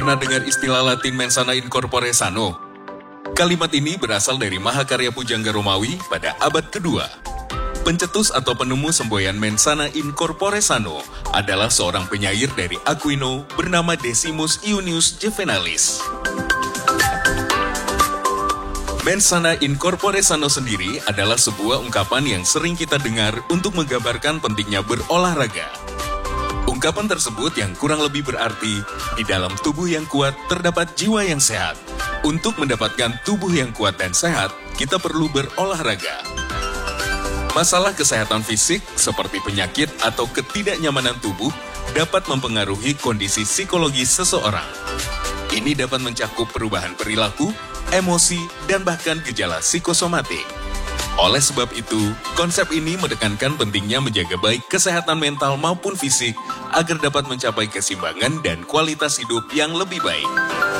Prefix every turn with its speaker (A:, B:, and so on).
A: Pernah dengar istilah Latin mens sana in corpore sano? Kalimat ini berasal dari mahakarya pujangga Romawi pada abad kedua. Pencetus atau penemu semboyan mens sana in corpore sano adalah seorang penyair dari Aquino bernama Decimus Iunius Juvenalis. Mens sana in corpore sano sendiri adalah sebuah ungkapan yang sering kita dengar untuk menggambarkan pentingnya berolahraga. Ungkapan tersebut yang kurang lebih berarti, di dalam tubuh yang kuat terdapat jiwa yang sehat. Untuk mendapatkan tubuh yang kuat dan sehat, kita perlu berolahraga. Masalah kesehatan fisik seperti penyakit atau ketidaknyamanan tubuh dapat mempengaruhi kondisi psikologis seseorang. Ini dapat mencakup perubahan perilaku, emosi, dan bahkan gejala psikosomatik. Oleh sebab itu, konsep ini menekankan pentingnya menjaga baik kesehatan mental maupun fisik agar dapat mencapai keseimbangan dan kualitas hidup yang lebih baik.